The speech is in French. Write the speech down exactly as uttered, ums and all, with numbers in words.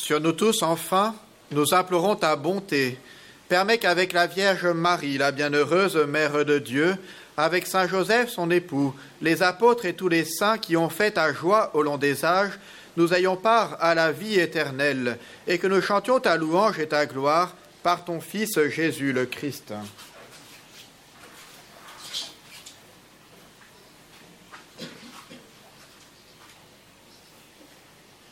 Sur nous tous, enfin, nous implorons ta bonté. Permets qu'avec la Vierge Marie, la bienheureuse Mère de Dieu, avec Saint Joseph, son époux, les apôtres et tous les saints qui ont fait ta joie au long des âges, nous ayons part à la vie éternelle, et que nous chantions ta louange et ta gloire par ton Fils Jésus le Christ.